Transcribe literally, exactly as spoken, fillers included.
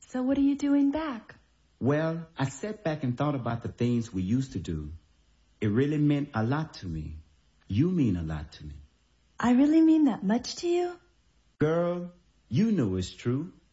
So what are you doing back? Well, I sat back and thought about the things we used to do. It really meant a lot to me. You mean a lot to me. I really mean that much to you? Girl, you know it's true.